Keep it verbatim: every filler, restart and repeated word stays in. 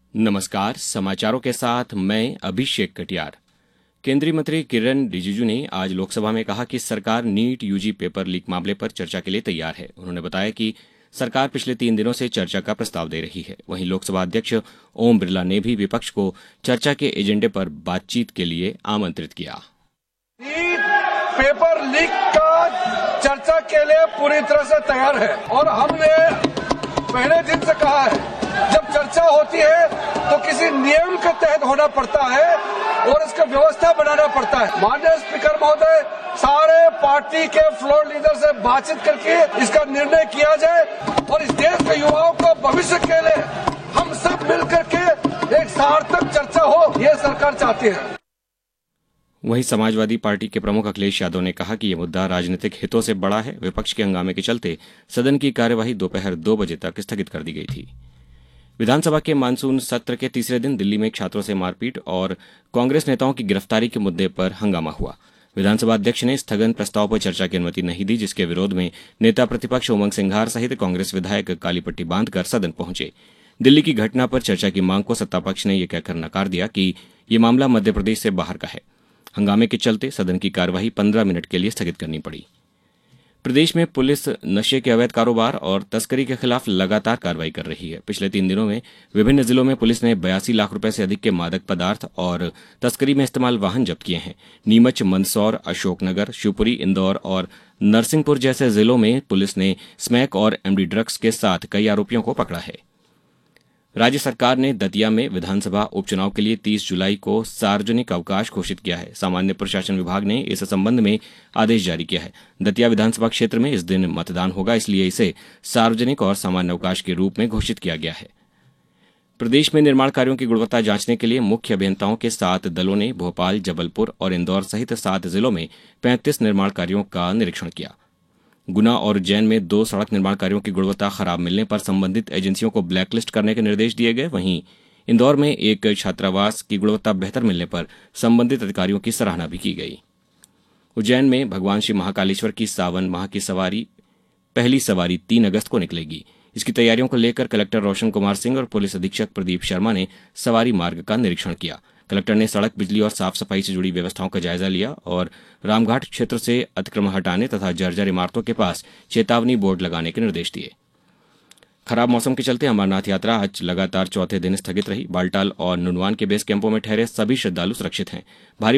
नमस्कार, समाचारों के साथ मैं अभिषेक कटियार। केंद्रीय मंत्री किरण रिजिजू ने आज लोकसभा में कहा कि सरकार नीट यूजी पेपर लीक मामले पर चर्चा के लिए तैयार है। उन्होंने बताया कि सरकार पिछले तीन दिनों से चर्चा का प्रस्ताव दे रही है। वहीं लोकसभा अध्यक्ष ओम बिरला ने भी विपक्ष को चर्चा के एजेंडे पर बातचीत के लिए आमंत्रित किया। नीट पेपर लीक का चर्चा के लिए पूरी तरह से तैयार है और हमने पहले दिन से कहा है, जब चर्चा होती है तो किसी नियम के तहत होना पड़ता है और इसका व्यवस्था बनाना पड़ता है। माननीय स्पीकर महोदय, सारे पार्टी के फ्लोर लीडर से बातचीत करके इसका निर्णय किया जाए और इस देश के युवाओं को भविष्य के लिए हम सब मिलकर के एक सार्थक चर्चा हो, ये सरकार चाहती है। वहीं समाजवादी पार्टी के प्रमुख अखिलेश यादव ने कहा कि यह मुद्दा राजनीतिक हितों से बड़ा है। विपक्ष के हंगामे के चलते सदन की कार्यवाही दोपहर दो बजे तक स्थगित कर दी गई थी। विधानसभा के मानसून सत्र के तीसरे दिन दिल्ली में छात्रों से मारपीट और कांग्रेस नेताओं की गिरफ्तारी के मुद्दे पर हंगामा हुआ। विधानसभा अध्यक्ष ने स्थगन प्रस्ताव पर चर्चा की अनुमति नहीं दी, जिसके विरोध में नेता प्रतिपक्ष उमंग सिंघार सहित कांग्रेस विधायक काली पट्टी बांधकर सदन पहुंचे। दिल्ली की घटना पर चर्चा की मांग को सत्तापक्ष ने यह कहकर नकार दिया कि ये मामला मध्य प्रदेश से बाहर का है। हंगामे के चलते सदन की कार्यवाही पंद्रह मिनट के लिए स्थगित करनी पड़ी। प्रदेश में पुलिस नशे के अवैध कारोबार और तस्करी के खिलाफ लगातार कार्रवाई कर रही है। पिछले तीन दिनों में विभिन्न जिलों में पुलिस ने बयासी लाख रुपए से अधिक के मादक पदार्थ और तस्करी में इस्तेमाल वाहन जब्त किए हैं। नीमच, मंदसौर, अशोकनगर, शिवपुरी, इंदौर और नरसिंहपुर जैसे जिलों में पुलिस ने स्मैक और एमडी ड्रग्स के साथ कई आरोपियों को पकड़ा है। राज्य सरकार ने दतिया में विधानसभा उपचुनाव के लिए तीस जुलाई को सार्वजनिक अवकाश घोषित किया है। सामान्य प्रशासन विभाग ने इस संबंध में आदेश जारी किया है। दतिया विधानसभा क्षेत्र में इस दिन मतदान होगा, इसलिए इसे सार्वजनिक और सामान्य अवकाश के रूप में घोषित किया गया है। प्रदेश में निर्माण कार्यों की गुणवत्ता जांचने के लिए मुख्य अभियंताओं के सात दलों ने भोपाल, जबलपुर और इंदौर सहित सात जिलों में पैंतीस निर्माण कार्यों का निरीक्षण किया। गुना और उज्जैन में दो सड़क निर्माण कार्यों की गुणवत्ता खराब मिलने पर संबंधित एजेंसियों को ब्लैकलिस्ट करने के निर्देश दिए गए। वहीं इंदौर में एक छात्रावास की गुणवत्ता बेहतर मिलने पर संबंधित अधिकारियों की सराहना भी की गई। उज्जैन में भगवान श्री महाकालेश्वर की सावन माह की सवारी पहली सवारी तीन अगस्त को निकलेगी। इसकी तैयारियों को लेकर कलेक्टर रोशन कुमार सिंह और पुलिस अधीक्षक प्रदीप शर्मा ने सवारी मार्ग का निरीक्षण किया। कलेक्टर ने सड़क, बिजली और साफ सफाई से जुड़ी व्यवस्थाओं का जायजा लिया और रामघाट क्षेत्र से अतिक्रमण हटाने तथा जर्जर इमारतों के पास चेतावनी बोर्ड लगाने के निर्देश दिए। खराब मौसम के चलते अमरनाथ यात्रा आज लगातार चौथे दिन स्थगित रही। बालटाल और नुनवान के बेस कैंपों में ठहरे सभी श्रद्धालु सुरक्षित हैं। भारी